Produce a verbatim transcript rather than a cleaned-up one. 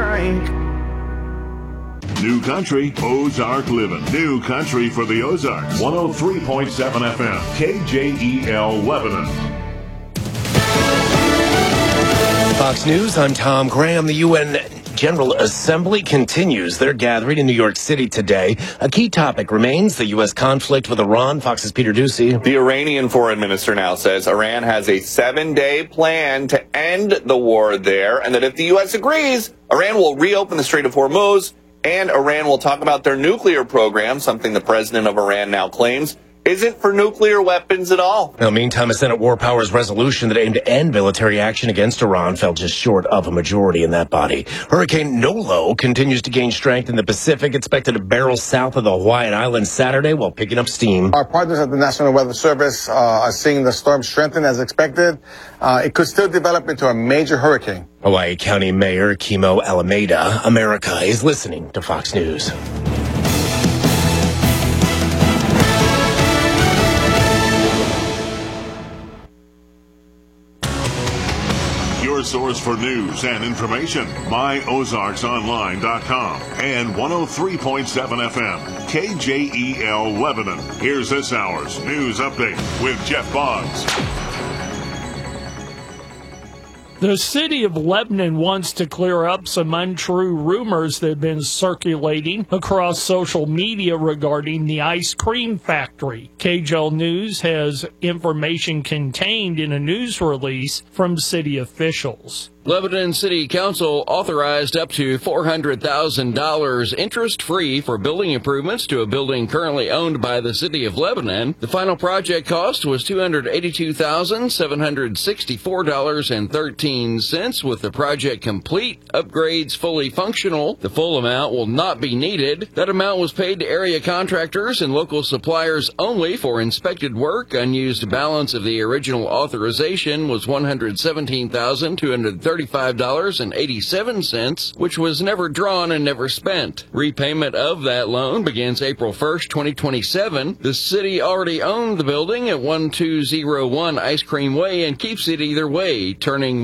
drink. New Country, Ozark Living. New Country for the Ozarks. one oh three point seven F M, K J E L Lebanon. Fox News, I'm Tom Graham. The U N General Assembly continues their gathering in New York City today. A key topic remains the U S conflict with Iran. Fox's Peter Ducey. The Iranian foreign minister now says Iran has a seven-day plan to end the war there, and that if the U S agrees, Iran will reopen the Strait of Hormuz, and Iran will talk about their nuclear program, something the president of Iran now claims isn't for nuclear weapons at all. Now, meantime, a Senate War Powers resolution that aimed to end military action against Iran fell just short of a majority in that body. Hurricane Nolo continues to gain strength in the Pacific, expected to barrel south of the Hawaiian Islands Saturday while picking up steam. Our partners at the National Weather Service uh, are seeing the storm strengthen as expected. Uh, it could still develop into a major hurricane. Hawaii County Mayor Kimo Alameda. America is listening to Fox News. Your source for news and information, my ozarks online dot com and one oh three point seven F M, K J E L Lebanon. Here's this hour's news update with Jeff Boggs. The city of Lebanon wants to clear up some untrue rumors that have been circulating across social media regarding the ice cream factory. K J E L News has information contained in a news release from city officials. Lebanon City Council authorized up to four hundred thousand dollars interest-free for building improvements to a building currently owned by the City of Lebanon. The final project cost was two hundred eighty-two thousand seven hundred sixty-four dollars and thirteen cents. With the project complete, upgrades fully functional, the full amount will not be needed. That amount was paid to area contractors and local suppliers only for inspected work. Unused balance of the original authorization was one hundred seventeen thousand two hundred thirty-five dollars and eighty-seven cents, which was never drawn and never spent. Repayment of that loan begins April first, twenty twenty-seven. The city already owned the building at one two zero one Ice Cream Way and keeps it either way, turning